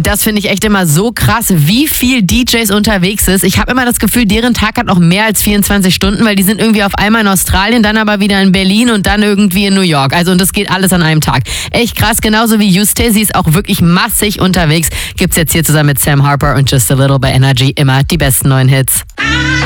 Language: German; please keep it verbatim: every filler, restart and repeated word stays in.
das finde ich echt immer so krass, wie viel D Js unterwegs ist. Ich habe immer das Gefühl, deren Tag hat noch mehr als vierundzwanzig Stunden, weil die sind irgendwie auf einmal in Australien, dann aber wieder in Berlin und dann irgendwie in New York. Also und das geht alles an einem Tag. Echt krass, genauso wie Juste. Sie ist auch wirklich massig unterwegs. Gibt's jetzt hier zusammen mit Sam Harper und Just a Little bei Energy immer die besten neuen Hits.